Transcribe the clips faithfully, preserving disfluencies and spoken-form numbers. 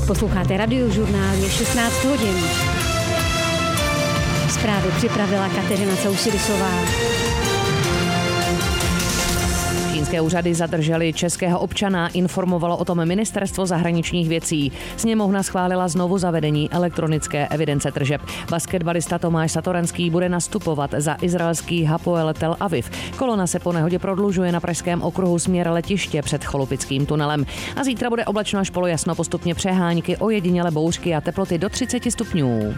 Posloucháte Radiožurnál, je šestnáct hodin. Zprávy připravila Kateřina Causirisová. Čínské úřady zadržely českého občana, informovalo o tom Ministerstvo zahraničních věcí. Sněmovna schválila znovu zavedení elektronické evidence tržeb. Basketbalista Tomáš Satoranský bude nastupovat za izraelský Hapoel Tel Aviv. Kolona se po nehodě prodlužuje na pražském okruhu směr letiště před Cholupickým tunelem. A zítra bude oblačno až polojasno, postupně přehánky, ojediněle bouřky a teploty do třicet stupňů.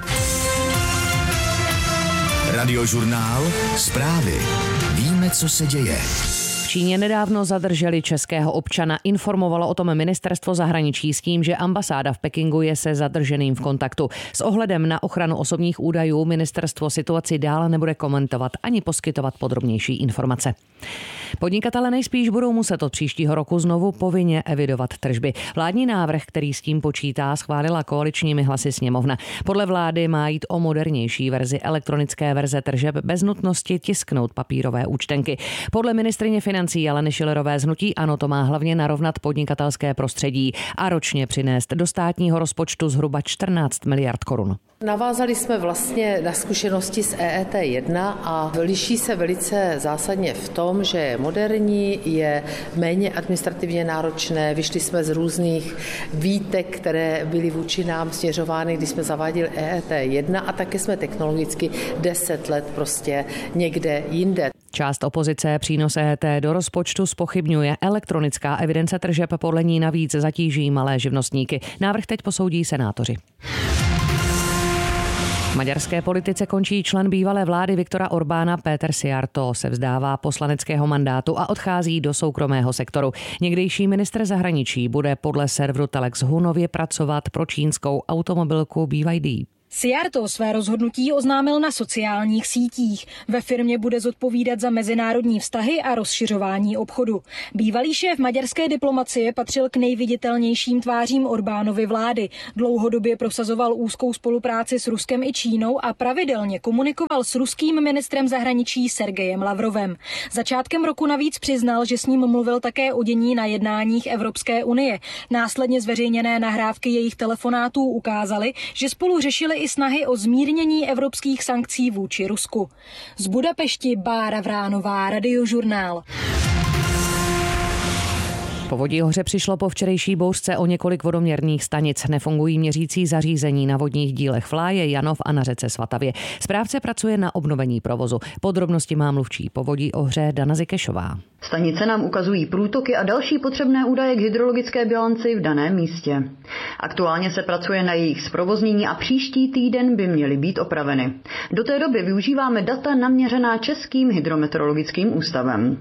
Radiožurnál, zprávy. Víme, co se děje. V Číně nedávno zadrželi českého občana, informovalo o tom Ministerstvo zahraničí s tím, že ambasáda v Pekingu je se zadrženým v kontaktu. S ohledem na ochranu osobních údajů ministerstvo situaci dále nebude komentovat ani poskytovat podrobnější informace. Podnikatelé nejspíš budou muset od příštího roku znovu povinně evidovat tržby. Vládní návrh, který s tím počítá, schválila koaličními hlasy sněmovna. Podle vlády má jít o modernější verzi elektronické verze tržeb bez nutnosti tisknout papírové účtenky. Podle ministryně financí Aleny Schillerové z hnutí ANO to má hlavně narovnat podnikatelské prostředí a ročně přinést do státního rozpočtu zhruba čtrnáct miliard korun. Navázali jsme vlastně na zkušenosti z E E T jedna a liší se velice zásadně v tom, že je moderní, je méně administrativně náročné. Vyšli jsme z různých výtek, které byly vůči nám směřovány, když jsme zaváděli E E T jedna a také jsme technologicky deset let prostě někde jinde. Část opozice přínos E E T do rozpočtu zpochybňuje. Elektronická evidence tržeb podle ní navíc zatíží malé živnostníky. Návrh teď posoudí senátoři. V maďarské politice končí člen bývalé vlády Viktora Orbána Péter Szijjártó, se vzdává poslaneckého mandátu a odchází do soukromého sektoru. Někdejší ministr zahraničí bude podle serveru Telex Hunově pracovat pro čínskou automobilku B Y D. Szijjártó své rozhodnutí oznámil na sociálních sítích. Ve firmě bude zodpovídat za mezinárodní vztahy a rozšiřování obchodu. Bývalý šéf maďarské diplomacie patřil k nejviditelnějším tvářím Orbánovy vlády. Dlouhodobě prosazoval úzkou spolupráci s Ruskem i Čínou a pravidelně komunikoval s ruským ministrem zahraničí Sergejem Lavrovem. Začátkem roku navíc přiznal, že s ním mluvil také o dění na jednáních Evropské unie. Následně zveřejněné nahrávky jejich telefonátů ukázaly, že spolu řešili i snahy o zmírnění evropských sankcí vůči Rusku. Z Budapešti Bára Vránová, Radiožurnál. Povodí hoře přišlo po včerejší bouřce o několik vodoměrných stanic. Nefungují měřící zařízení na vodních dílech Fláje, Janov a na řece Svatavě. Správce pracuje na obnovení provozu. Podrobnosti má mluvčí Povodí Ohře Dana Zikešová. Stanice nám ukazují průtoky a další potřebné údaje k hydrologické bilanci v daném místě. Aktuálně se pracuje na jejich zprovoznění a příští týden by měly být opraveny. Do té doby využíváme data naměřená Českým hydrometeorologickým ústavem.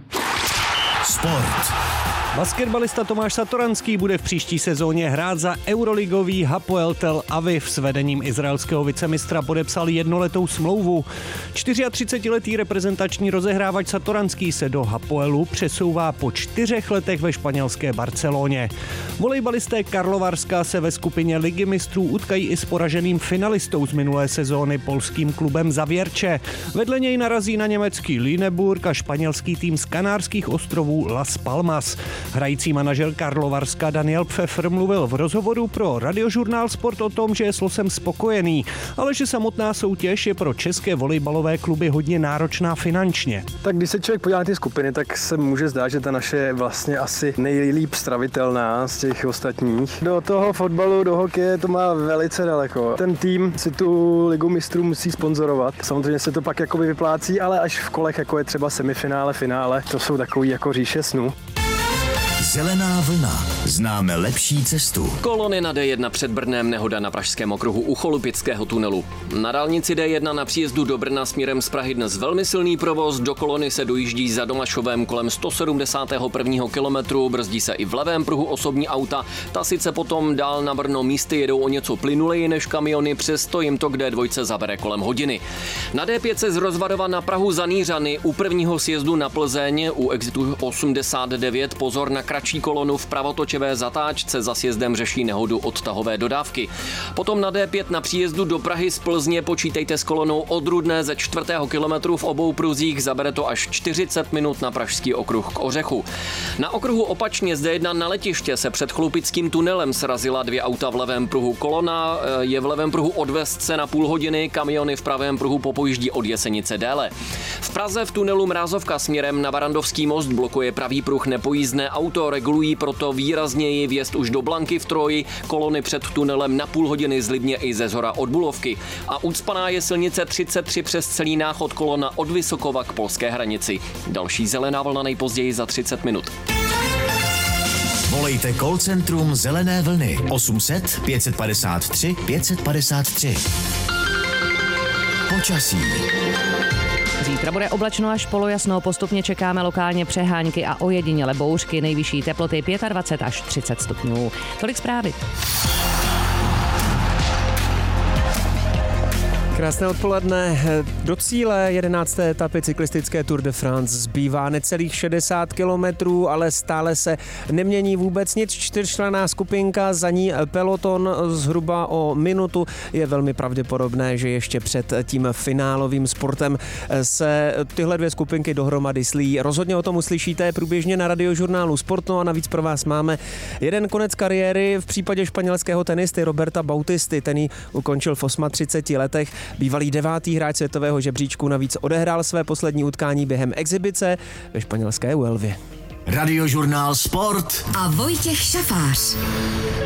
Sport. Basketbalista Tomáš Satoranský bude v příští sezóně hrát za euroligový Hapoel Tel Aviv. S vedením izraelského vicemistra podepsal jednoletou smlouvu. třicetičtyřletý reprezentační rozehrávač Satoranský se do Hapoelu přesouvá po čtyřech letech ve španělské Barceloně. Volejbalisté Karlovarska se ve skupině Ligy mistrů utkají i s poraženým finalistou z minulé sezóny polským klubem Zawiercie. Vedle něj narazí na německý Lüneburg a španělský tým z Kanárských ostrovů Las Palmas. Hrající manažer Karlovarska Daniel Pfeffer mluvil v rozhovoru pro Radiožurnál Sport o tom, že je s losem spokojený, ale že samotná soutěž je pro české volejbalové kluby hodně náročná finančně. Tak když se člověk podívá na ty skupiny, tak se může zdát, že ta naše je vlastně asi nejlíp stravitelná z těch ostatních. Do toho fotbalu, do hokeje to má velice daleko. Ten tým si tu Ligu mistrů musí sponzorovat. Samozřejmě se to pak jakoby vyplácí, ale až v kolech, jako je třeba semifinále, finále, to jsou takový jako říše snů. Zelená vlna. Známe lepší cestu. Kolony na D jedna před Brnem, nehoda na pražském okruhu u Cholupického tunelu. Na dálnici D jedna na příjezdu do Brna směrem z Prahy dnes velmi silný provoz. Do kolony se dojíždí za Domašovem kolem sto sedmdesátého prvního kilometru. Brzdí se i v levém pruhu osobní auta. Ta sice potom dál na Brno místy jedou o něco plynuleji než kamiony, přesto jim to k D dva zabere kolem hodiny. Na D pět se z Rozvadova na Prahu za Nýřany u prvního sjezdu na Plzeň u exitu osmdesát devět pozor na kraj kratší kolonu v pravotočové zatáčce, za sjezdem řeší nehodu odtahové dodávky. Potom na D pět na příjezdu do Prahy z Plzně počítejte s kolonou od Rudné ze čtvrtého kilometru v obou pruzích, zabere to až čtyřicet minut na pražský okruh k Ořechu. Na okruhu opačně z D jedna na letiště se před Chloupickým tunelem srazila dvě auta v levém pruhu. Kolona je v levém pruhu od Vestce na půl hodiny, kamiony v pravém pruhu popojíždí od Jesenice déle. V Praze v tunelu Mrázovka směrem na Barandovský most blokuje pravý pruh nepojízdné auto, regulují proto výrazněji vjezd už do Blanky v Troji, kolony před tunelem na půl hodiny z Libně i ze Zhora od Bulovky. A ucpaná je silnice třicet tři přes celý náchod, kolona od Vysokova k polské hranici. Další zelená vlna nejpozději za třicet minut. Volejte call centrum Zelené vlny osm set pět padesát tři pět padesát tři. Počasí. Zítra bude oblačno až polojasno, postupně čekáme lokálně přehánky a ojediněle bouřky, nejvyšší teploty dvacet pět až třicet stupňů. Tolik zprávy. Krásné odpoledne. Do cíle jedenácté etapy cyklistické Tour de France zbývá necelých šedesát kilometrů, ale stále se nemění vůbec nic. Čtyřčlenná skupinka, za ní peloton zhruba o minutu. Je velmi pravděpodobné, že ještě před tím finálovým sportem se tyhle dvě skupinky dohromady slíjí. Rozhodně o tom uslyšíte průběžně na Radiožurnálu Sport, no a navíc pro vás máme jeden konec kariéry v případě španělského tenisty Roberta Bautisty. Ten ji ukončil v třiceti osmi letech. Bývalý devátý hráč světového žebříčku navíc odehrál své poslední utkání během exibice ve španělské Huelvě. Radiožurnál Sport a Vojtěch Šafář.